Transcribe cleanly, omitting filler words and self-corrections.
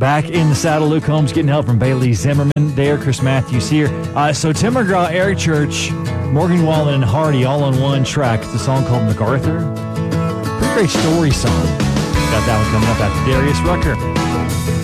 Back in the saddle, Luke Holmes getting help from Bailey Zimmerman there. Chris Matthews here. So Tim McGraw, Eric Church, Morgan Wallen, and Hardy all on one track. It's a song called MacArthur. Pretty great story song. Got that one coming up after Darius Rucker.